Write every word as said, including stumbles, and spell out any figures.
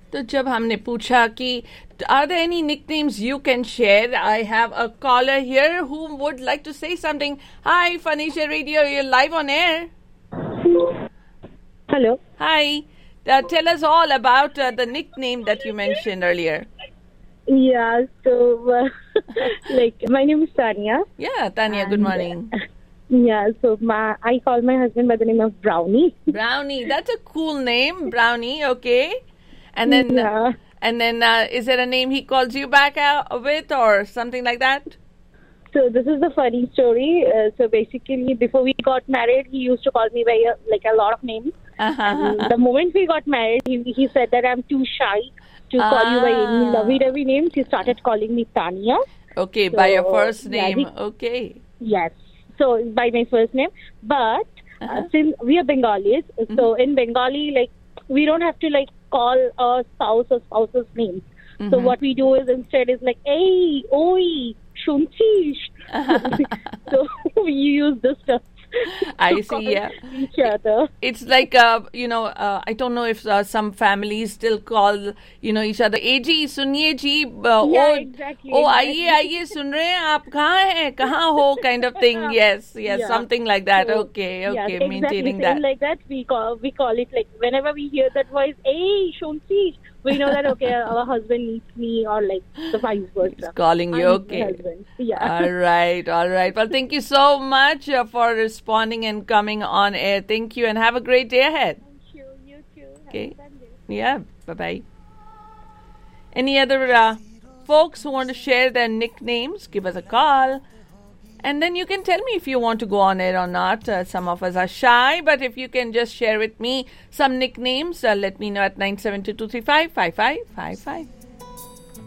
तो जब हमने पूछा कि are there any nicknames you can share, I have a caller here who would like to say something. Hi, Phanisha Radio, you're live on air. Hello. Hi. Uh, tell us all about uh, the nickname that you mentioned earlier. Yeah, so uh, like my name is Tanya. Yeah, Tanya, good morning. Yeah, so my I call my husband by the name of Brownie. Brownie, that's a cool name, Brownie. Okay, and then Yeah. and then uh, is there a name he calls you back out with or something like that? So this is the funny story. Uh, so basically, before we got married, he used to call me by uh, like a lot of names. And the moment we got married, he, he said that I'm too shy to call you by any Ah. lovey-dovey names. He started calling me Tanya. Okay, by your So, first yeah, name. he- Okay. Yes. So by my first name, but Uh-huh. uh, since we are Bengalis, so in Bengali, like we don't have to like call our spouse or spouse's name. So what we do is instead is like, hey, oi, shunchish. So we use this stuff. I to see, call yeah. Each other. It's like, uh, you know, uh, I don't know if uh, some families still call, you know, each other, "ए जी, सुनिए जी, uh, Yeah, oh, exactly, oh, exactly. आइए, आइए, सुन रहे हैं आप, कहाँ हैं, कहाँ हो," kind of thing. Yes, yes, Yeah. something like that. So, Okay, yes, okay, exactly, maintaining same that. like that. We call we call it like whenever we hear that voice, hey, shunchish. We know that okay, our husband needs me, or like the vice versa. Calling you, I'm okay. the husband. Yeah. All right, all right. Well, thank you so much uh, for responding and coming on air. Thank you, and have a great day ahead. Thank you. You too. Have Okay. a fun day. Yeah, bye-bye. Any other uh, folks who want to share their nicknames, give us a call. And then you can tell me if you want to go on air or not. Uh, some of us are shy, but if you can just share with me some nicknames, uh, let me know at nine seven two two three five five five five five.